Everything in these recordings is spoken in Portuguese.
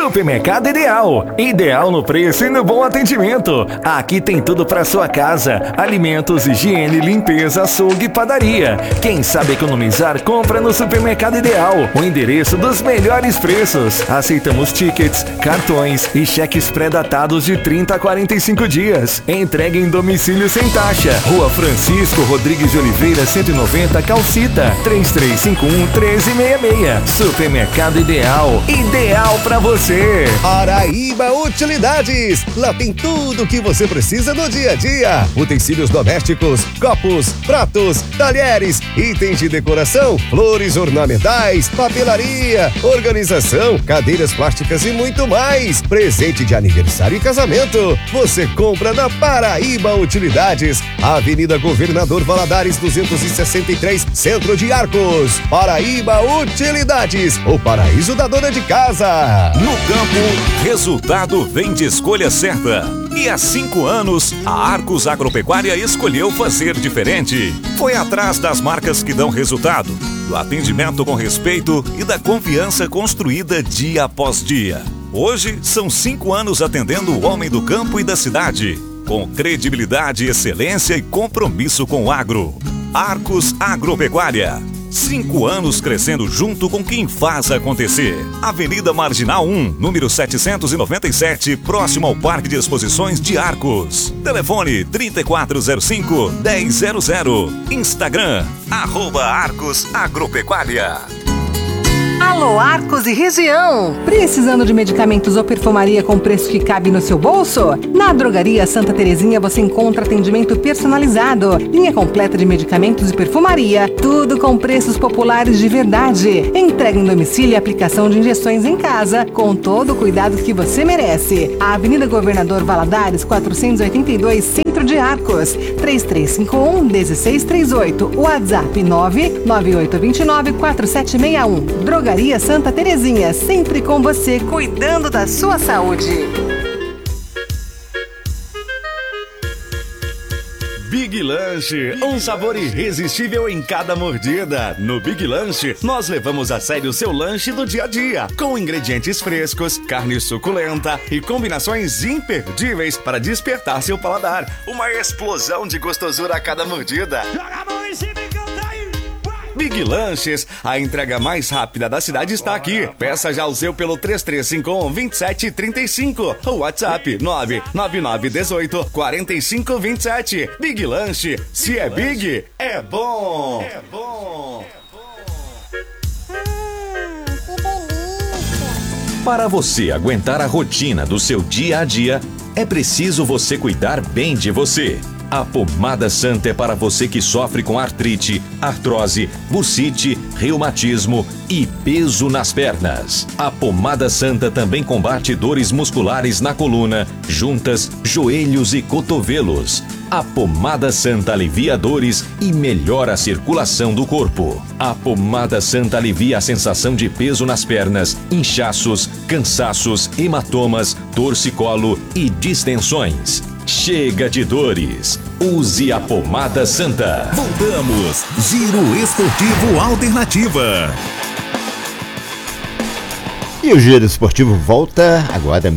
Supermercado Ideal. Ideal no preço e no bom atendimento. Aqui tem tudo para sua casa: alimentos, higiene, limpeza, açougue e padaria. Quem sabe economizar, compra no Supermercado Ideal. O endereço dos melhores preços. Aceitamos tickets, cartões e cheques pré-datados de 30 a 45 dias. Entrega em domicílio sem taxa. Rua Francisco Rodrigues de Oliveira, 190, Calcita. 3351-1366. Supermercado Ideal. Ideal pra você. Paraíba Utilidades. Lá tem tudo o que você precisa no dia a dia. Utensílios domésticos, copos, pratos, talheres, itens de decoração, flores ornamentais, papelaria, organização, cadeiras plásticas e muito mais. Presente de aniversário e casamento. Você compra na Paraíba Utilidades. Avenida Governador Valadares 263, Centro de Arcos. Paraíba Utilidades, o paraíso da dona de casa. No campo, resultado vem de escolha certa. E há 5 anos, a Arcos Agropecuária escolheu fazer diferente. Foi atrás das marcas que dão resultado, do atendimento com respeito e da confiança construída dia após dia. Hoje, são 5 anos atendendo o homem do campo e da cidade, com credibilidade, excelência e compromisso com o agro. Arcos Agropecuária. 5 anos crescendo junto com quem faz acontecer. Avenida Marginal 1, número 797, próximo ao Parque de Exposições de Arcos. Telefone 3405-1000. Instagram, @Arcos Agropecuária. Alô, Arcos e região! Precisando de medicamentos ou perfumaria com preço que cabe no seu bolso? Na Drogaria Santa Terezinha você encontra atendimento personalizado, linha completa de medicamentos e perfumaria, tudo com preços populares de verdade. Entrega em domicílio e aplicação de injeções em casa, com todo o cuidado que você merece. A Avenida Governador Valadares, 482, Centro de Arcos. 3351-1638. WhatsApp 99829-4761. Drogaria Santa Terezinha, sempre com você, cuidando da sua saúde. Big Lanche, um sabor irresistível em cada mordida. No Big Lanche, nós levamos a sério o seu lanche do dia a dia, com ingredientes frescos, carne suculenta e combinações imperdíveis para despertar seu paladar. Uma explosão de gostosura a cada mordida. Joga a mão em cima e canta aí. Big Lanches, a entrega mais rápida da cidade está aqui. Peça já o seu pelo 3351-2735 ou WhatsApp 99918-4527. Big Lanche, se é big, é bom. É bom. Que delícia! Para você aguentar a rotina do seu dia a dia, é preciso você cuidar bem de você. A Pomada Santa é para você que sofre com artrite, artrose, bursite, reumatismo e peso nas pernas. A Pomada Santa também combate dores musculares na coluna, juntas, joelhos e cotovelos. A Pomada Santa alivia dores e melhora a circulação do corpo. A Pomada Santa alivia a sensação de peso nas pernas, inchaços, cansaços, hematomas, torcicolo e distensões. Chega de dores. Use a Pomada Santa. Voltamos. Giro Esportivo Alternativa. E o Giro Esportivo volta agora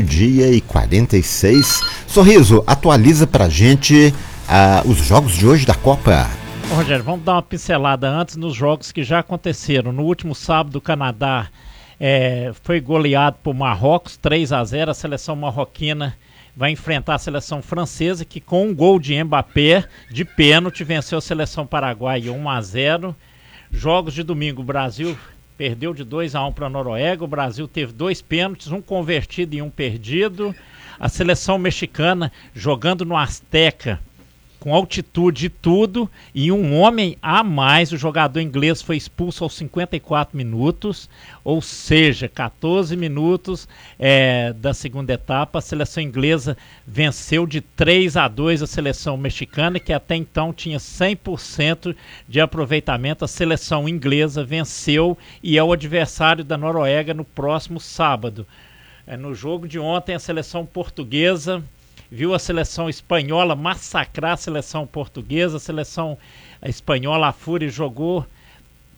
12h46. Sorriso, atualiza pra gente os jogos de hoje da Copa. Rogério, vamos dar uma pincelada antes nos jogos que já aconteceram. No último sábado, o Canadá foi goleado por Marrocos, 3-0. A seleção marroquina vai enfrentar a seleção francesa, que com um gol de Mbappé de pênalti venceu a seleção paraguaia 1-0. Jogos de domingo, o Brasil perdeu de 2-1 para a Noruega. O Brasil teve 2 pênaltis, um convertido e um perdido. A seleção mexicana jogando no Azteca, com altitude e tudo, e um homem a mais. O jogador inglês foi expulso aos 54 minutos, ou seja, 14 minutos da segunda etapa. A seleção inglesa venceu de 3-2 a seleção mexicana, que até então tinha 100% de aproveitamento. A seleção inglesa venceu e é o adversário da Noruega no próximo sábado. No jogo de ontem, a seleção portuguesa viu a seleção espanhola massacrar a seleção portuguesa. A seleção espanhola, a Fúria, jogou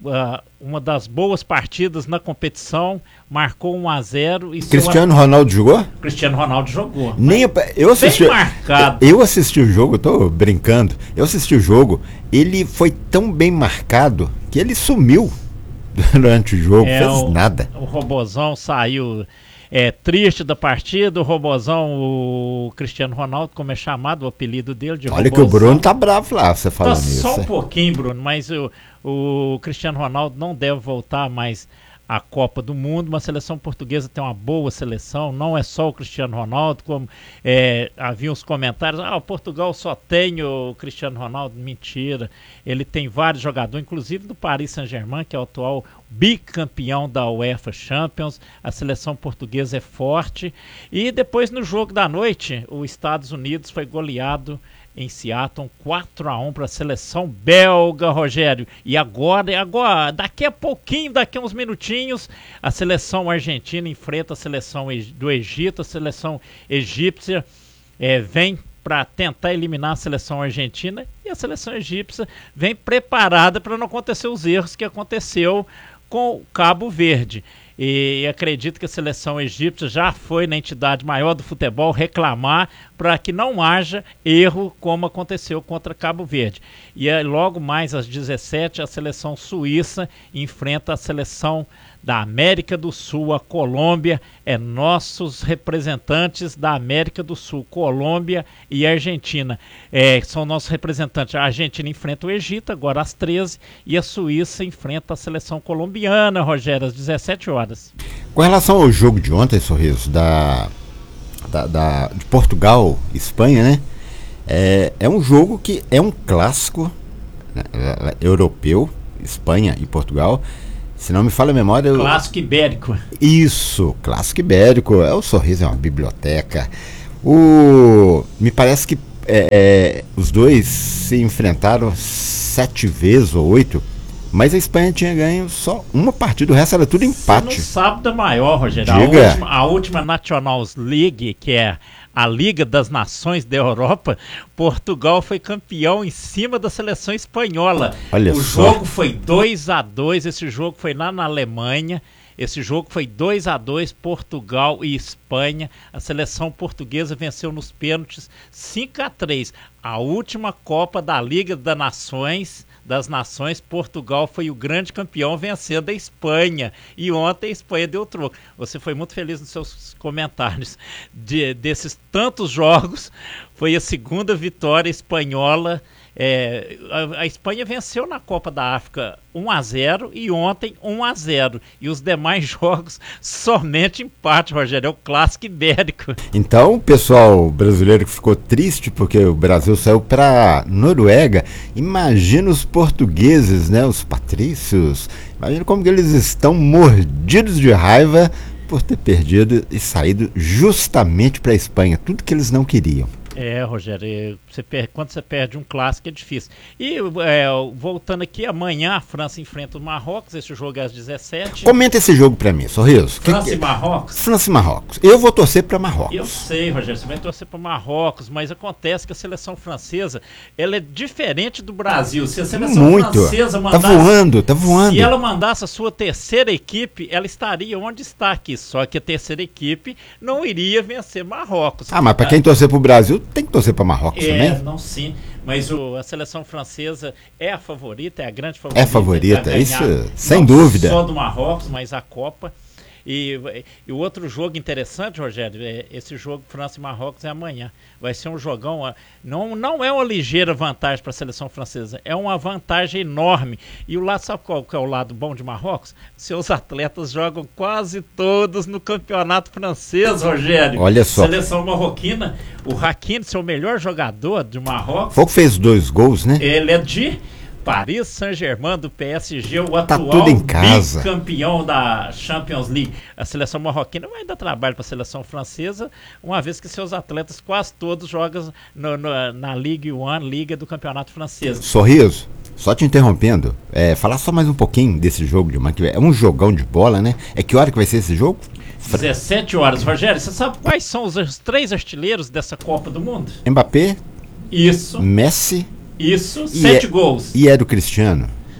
uma das boas partidas na competição, marcou 1-0. Cristiano Ronaldo jogou? Cristiano Ronaldo jogou. Eu assisti, bem marcado. Eu assisti o jogo, eu tô brincando. Eu assisti o jogo, ele foi tão bem marcado que ele sumiu durante o jogo, fez nada. O Robozão saiu triste da partida. O Robozão, o Cristiano Ronaldo, como é chamado, o apelido dele de Olha Robozão. que o Bruno tá bravo lá, você falando isso. Só um pouquinho, Bruno, mas o Cristiano Ronaldo não deve voltar mais à Copa do Mundo. Uma seleção portuguesa tem uma boa seleção, não é só o Cristiano Ronaldo, como havia os comentários, o Portugal só tem o Cristiano Ronaldo. Mentira, ele tem vários jogadores, inclusive do Paris Saint-Germain, que é o atual bicampeão da UEFA Champions. A seleção portuguesa é forte. E depois, no jogo da noite, os Estados Unidos foi goleado em Seattle, 4-1 para a seleção belga, Rogério. E agora, daqui a pouquinho, daqui a uns minutinhos, a seleção argentina enfrenta a seleção do Egito. A seleção egípcia vem para tentar eliminar a seleção argentina, e a seleção egípcia vem preparada para não acontecer os erros que aconteceu com o Cabo Verde. E acredito que a seleção egípcia já foi na entidade maior do futebol reclamar para que não haja erro como aconteceu contra Cabo Verde. E logo mais às 17, a seleção suíça enfrenta a seleção da América do Sul, a Colômbia. Nossos representantes da América do Sul, Colômbia e Argentina, são nossos representantes. A Argentina enfrenta o Egito agora às 13 e a Suíça enfrenta a seleção colombiana, Rogério, às 17 horas. Com relação ao jogo de ontem, Sorriso, de Portugal, Espanha, né? É um jogo que é um clássico, né, europeu, Espanha e Portugal. Se não me falha a memória... Clássico ibérico. Isso, clássico ibérico. O Sorriso é uma biblioteca. Me parece que os dois se enfrentaram 7 vezes ou 8, mas a Espanha tinha ganho só uma partida, o resto era tudo empate. No sábado é maior, Rogério. A última Nationals League, que é a Liga das Nações da Europa, Portugal foi campeão em cima da seleção espanhola. Olha o só. jogo foi 2-2, esse jogo foi lá na Alemanha. Esse jogo foi 2-2, Portugal e Espanha. A seleção portuguesa venceu nos pênaltis 5-3. A última Copa da Liga das Nações, Portugal foi o grande campeão, vencendo a Espanha. E ontem a Espanha deu troco. Você foi muito feliz nos seus comentários. Desses tantos jogos, foi a segunda vitória espanhola. A Espanha venceu na Copa da África 1-0 e ontem 1-0. E os demais jogos somente empate, Rogério. É o clássico ibérico. Então, o pessoal brasileiro que ficou triste porque o Brasil saiu para Noruega, imagina os portugueses, né? Os patrícios. Imagina como que eles estão mordidos de raiva por ter perdido e saído justamente para a Espanha. Tudo que eles não queriam. Rogério, quando você perde um clássico é difícil. E voltando aqui, amanhã a França enfrenta o Marrocos, esse jogo é às 17. Comenta esse jogo pra mim, Sorriso. França e Marrocos? França e Marrocos. Eu vou torcer pra Marrocos. Eu sei, Rogério, você vai torcer pra Marrocos, mas acontece que a seleção francesa, ela é diferente do Brasil. Se a seleção francesa mandasse... Tá voando. Se ela mandasse a sua terceira equipe, ela estaria onde está aqui. Só que a terceira equipe não iria vencer Marrocos. Mas pra quem torcer pro Brasil, tem que torcer para Marrocos também? Não, sim. Mas a seleção francesa é a favorita, é a grande favorita. É favorita, isso sem dúvida. Não só do Marrocos, mas a Copa. E o outro jogo interessante, Rogério, esse jogo França e Marrocos é amanhã. Vai ser um jogão. Não é uma ligeira vantagem para a seleção francesa, é uma vantagem enorme. E o lado, sabe qual que é o lado bom de Marrocos? Seus atletas jogam quase todos no campeonato francês, Rogério. Olha só. Seleção marroquina, o Hakimi, seu melhor jogador de Marrocos. Foi que fez 2 gols, né? Ele é de Paris Saint-Germain, do PSG, o atual tudo em casa. bicampeão da Champions League. A seleção marroquina vai dar trabalho para a seleção francesa, uma vez que seus atletas quase todos jogam na Ligue 1, Liga do Campeonato Francês. Sorriso, só te interrompendo, falar só mais um pouquinho desse jogo de amanhã, que é um jogão de bola, né? Que hora que vai ser esse jogo? 17 horas, Rogério. Você sabe quais são os 3 artilheiros dessa Copa do Mundo? Mbappé. Isso. Messi. Isso, 7 gols. E era o Cristiano?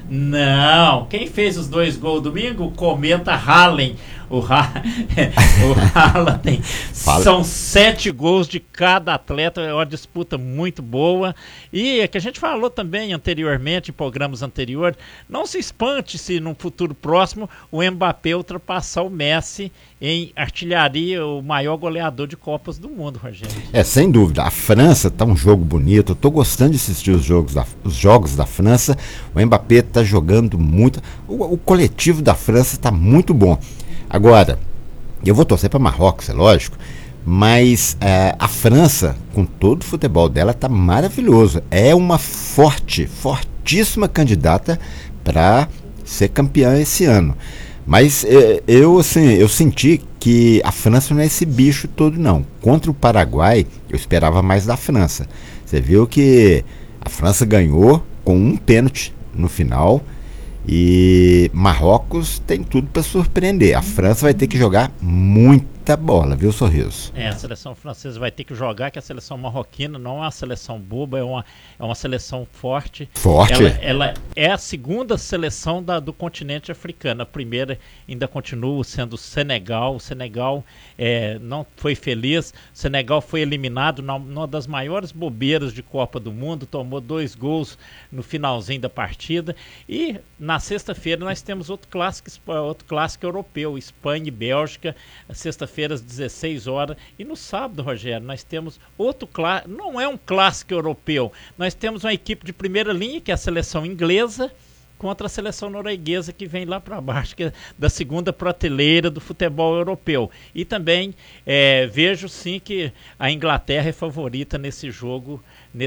Não, quem fez os 2 gols domingo? O Cometa Hallen. O Haaland tem. São 7 gols de cada atleta, é uma disputa muito boa. E é que a gente falou também anteriormente, em programas anteriores, não se espante se num futuro próximo o Mbappé ultrapassar o Messi em artilharia, o maior goleador de Copas do Mundo, Rogério. Sem dúvida. A França tá um jogo bonito. Eu tô gostando de assistir os jogos da França. O Mbappé tá jogando muito. O coletivo da França tá muito bom. Agora, eu vou torcer para Marrocos, é lógico, mas a França, com todo o futebol dela, tá maravilhoso. É uma fortíssima candidata para ser campeã esse ano. Mas eu senti que a França não é esse bicho todo, não. Contra o Paraguai, eu esperava mais da França. Você viu que a França ganhou com um pênalti no final. E Marrocos tem tudo para surpreender. A França vai ter que jogar muita bola, viu, Sorriso? A seleção francesa vai ter que jogar, que a seleção marroquina não é uma seleção boba, é uma seleção forte. Ela é a segunda seleção do continente africano. A primeira ainda continua sendo o Senegal. O Senegal não foi feliz. O Senegal foi eliminado numa das maiores bobeiras de Copa do Mundo, tomou 2 gols no finalzinho da partida. E na sexta-feira nós temos outro clássico europeu, Espanha e Bélgica, sexta-feira às 16 horas. E no sábado, Rogério, nós temos outro clássico, não é um clássico europeu, nós temos uma equipe de primeira linha, que é a seleção inglesa, contra a seleção norueguesa, que vem lá para baixo, que é da segunda prateleira do futebol europeu. E também vejo sim que a Inglaterra é favorita nesse jogo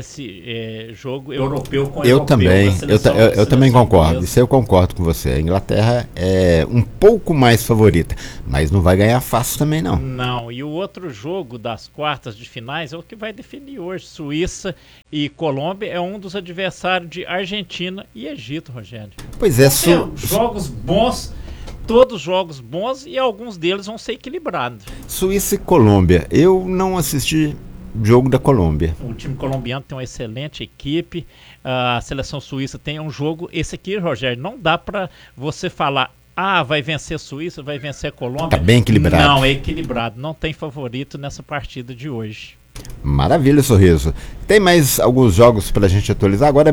europeu com eu também concordo. Isso eu concordo com você. A Inglaterra é um pouco mais favorita, mas não vai ganhar fácil também, não. Não, e o outro jogo das quartas de finais é o que vai definir hoje. Suíça e Colômbia é um dos adversários de Argentina e Egito, Rogério. Pois é, jogos bons, todos jogos bons, e alguns deles vão ser equilibrados. Suíça e Colômbia, eu não assisti jogo da Colômbia. O time colombiano tem uma excelente equipe, a seleção suíça tem um jogo, esse aqui, Rogério, não dá para você falar, vai vencer a Suíça, vai vencer a Colômbia. Tá bem equilibrado. Não, é equilibrado, não tem favorito nessa partida de hoje. Maravilha, Sorriso. Tem mais alguns jogos pra gente atualizar? Agora é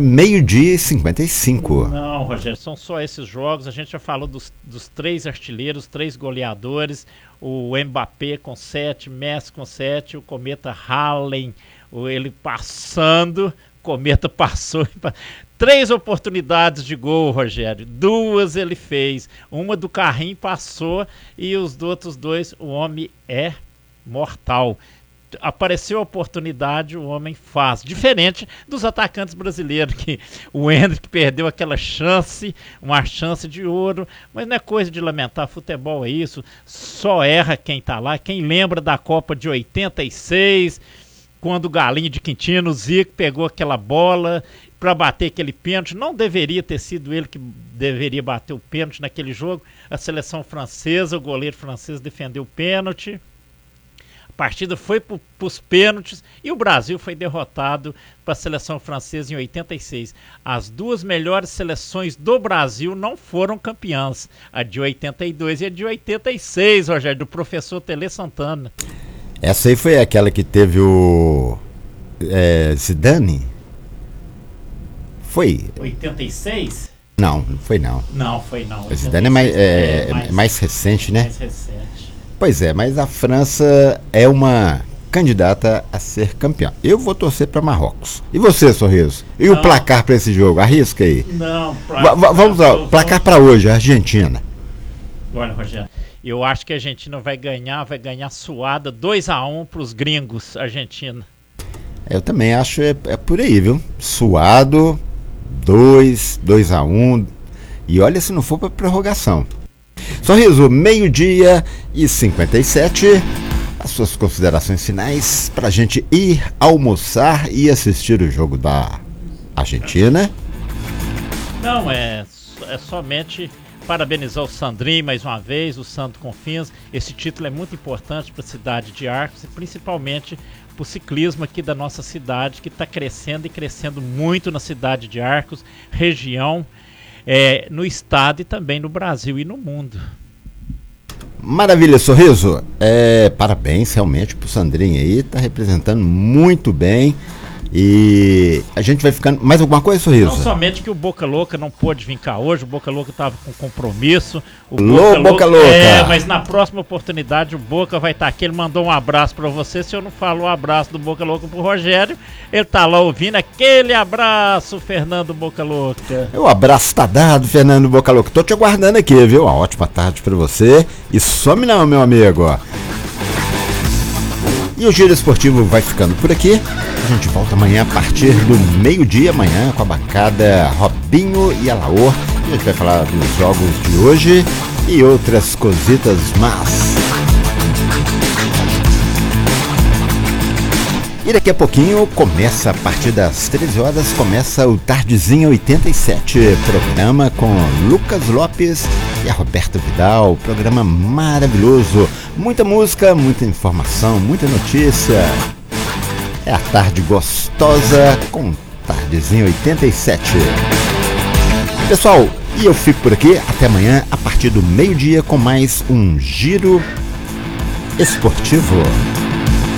12h55. Não, Rogério, são só esses jogos. A gente já falou dos 3 artilheiros, 3 goleadores. O Mbappé com 7, Messi com 7, o Cometa Hallen, ele passando, o Cometa passou. 3 oportunidades de gol, Rogério. 2 ele fez. Uma do carrinho passou e os outros 2, o homem é mortal. Apareceu a oportunidade, o homem faz. Diferente dos atacantes brasileiros, que o Endrick perdeu aquela chance, uma chance de ouro, mas não é coisa de lamentar, futebol é isso, só erra quem tá lá. Quem lembra da Copa de 86, quando o Galinho de Quintino, o Zico, pegou aquela bola para bater aquele pênalti, não deveria ter sido ele que deveria bater o pênalti naquele jogo, a seleção francesa, o goleiro francês defendeu o pênalti. A partida foi para os pênaltis e o Brasil foi derrotado para a seleção francesa em 86. As 2 melhores seleções do Brasil não foram campeãs. A de 82 e a de 86, Rogério, do professor Tele Santana. Essa aí foi aquela que teve o Zidane? Foi? 86? Não foi não. Não foi não. O Zidane é mais recente, né? Mais recente. Pois é, mas a França é uma candidata a ser campeã. Eu vou torcer para Marrocos. E você, Sorriso? E o placar para esse jogo? Arrisca aí. Não, vamos lá, placar para hoje, Argentina. Olha, Rogério, eu acho que a Argentina vai ganhar suada, 2-1 para os gringos, Argentina. Eu também acho, é por aí, viu? Suado, 2-1. E olha se não for para prorrogação. Sorriso, 12h57. As suas considerações finais pra gente ir almoçar e assistir o jogo da Argentina. Não, é somente parabenizar o Sandrinho mais uma vez, o Santo Confins. Esse título é muito importante para a cidade de Arcos e principalmente para o ciclismo aqui da nossa cidade, que está crescendo e crescendo muito na cidade de Arcos, região. no estado e também no Brasil e no mundo. Maravilha, Sorriso. Parabéns realmente pro Sandrinho aí, tá representando muito bem. E a gente vai ficando... Mais alguma coisa, Sorriso? Não somente que o Boca Louca não pôde vir cá hoje, o Boca Louca estava com compromisso. O Boca Louca! Mas na próxima oportunidade o Boca vai estar aqui. Ele mandou um abraço para você. Se eu não falo o abraço do Boca Louca pro Rogério, ele tá lá ouvindo aquele abraço, Fernando Boca Louca. O abraço tá dado, Fernando Boca Louca. Tô te aguardando aqui, viu? Uma ótima tarde para você. E some não, meu amigo. E o Giro Esportivo vai ficando por aqui. A gente volta amanhã a partir do meio-dia, amanhã, com a bancada Robinho e Alaor. A gente vai falar dos jogos de hoje e outras cositas más. E daqui a pouquinho começa, a partir das 13 horas, começa o Tardezinha 87, programa com Lucas Lopes e a Roberta Vidal, programa maravilhoso, muita música, muita informação, muita notícia. É a tarde gostosa com Tardezinha 87. Pessoal, e eu fico por aqui, até amanhã, a partir do meio-dia, com mais um Giro Esportivo.